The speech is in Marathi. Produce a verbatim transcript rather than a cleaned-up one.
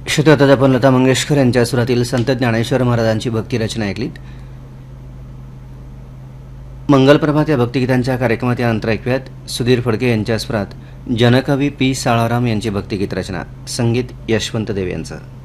श्रोत्यात आपण लता मंगेशकर यांच्या सुरातील संत ज्ञानेश्वर महाराजांची भक्तिरचना ऐकलीत. मंगलप्रभात या भक्तिगीतांच्या कार्यक्रमात यानंतर ऐकूयात सुधीर फडके यांच्या स्वरात जनकवी पी साळाराम यांची भक्तिगीत रचना. संगीत यशवंत देव यांचं.